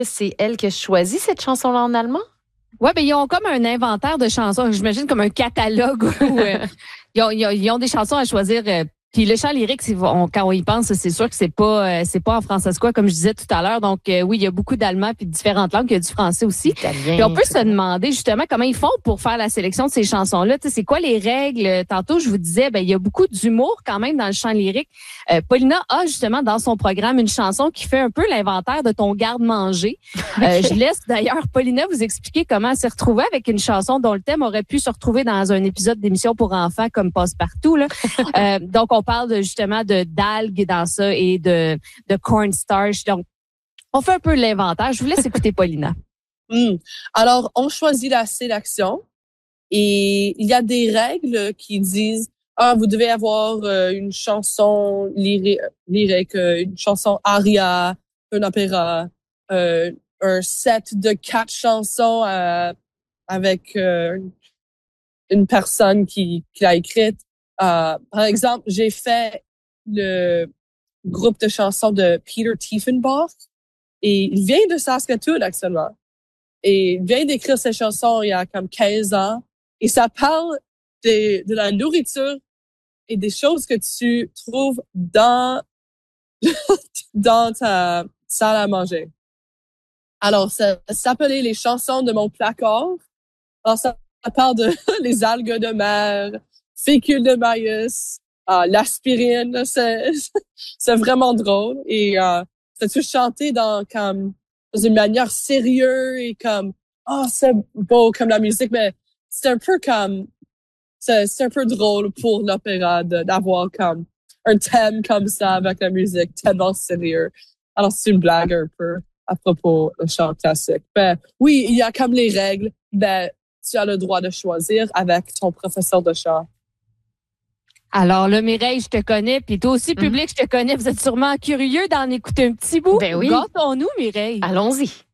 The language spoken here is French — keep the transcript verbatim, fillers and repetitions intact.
C'est elle qui a choisi cette chanson-là en allemand? Oui, ben ils ont comme un inventaire de chansons, j'imagine comme un catalogue où euh, ils, ont, ils, ont, ils ont des chansons à choisir. Euh, puis le chant lyrique, c'est, on, quand on y pense, c'est sûr que c'est pas euh, c'est pas en français quoi, comme je disais tout à l'heure. Donc euh, oui, il y a beaucoup d'allemand puis de différentes langues, il y a du français aussi. Italien, puis on peut ça. se demander justement comment ils font pour faire la sélection de ces chansons-là. Tu sais, c'est quoi les règles? Tantôt, je vous disais, ben il y a beaucoup d'humour quand même dans le chant lyrique. Euh, Paulina a justement dans son programme une chanson qui fait un peu l'inventaire de ton garde-manger. Okay. Euh, je laisse d'ailleurs Paulina vous expliquer comment elle s'est retrouvée avec une chanson dont le thème aurait pu se retrouver dans un épisode d'émission pour enfants comme Passe-Partout. Là. euh, donc, on parle de, justement de d'algues dans ça et de, de cornstarch. Donc, on fait un peu l'inventaire. Je vous laisse écouter Paulina. Mm. Alors, on choisit la sélection et il y a des règles qui disent ah, vous devez avoir euh, une chanson lyri- lyrique, euh, une chanson aria, un opéra, euh, un set de quatre chansons euh, avec euh, une personne qui, qui l'a écrite. Uh, par exemple, j'ai fait le groupe de chansons de Peter Tiefenbach et il vient de Saskatoon actuellement. Et il vient d'écrire ces chansons il y a comme quinze ans et ça parle de, de la nourriture et des choses que tu trouves dans, dans ta salle à manger. Alors, ça, ça s'appelait les chansons de mon placard. Alors, ça, ça parle de les algues de mer, fécule de maïs, euh, l'aspirine, c'est, c'est vraiment drôle. Et euh, c'est tout chanté dans comme dans une manière sérieuse et comme oh c'est beau comme la musique, mais c'est un peu comme c'est, c'est un peu drôle pour l'opéra de, d'avoir comme un thème comme ça avec la musique tellement sérieux. Alors c'est une blague un peu à propos du chant classique. Ben oui, il y a comme les règles, ben tu as le droit de choisir avec ton professeur de chant. Alors là, Mireille, je te connais, puis toi aussi, public, je te connais. Vous êtes sûrement curieux d'en écouter un petit bout. Ben oui. Gâtons-nous, Mireille. Allons-y.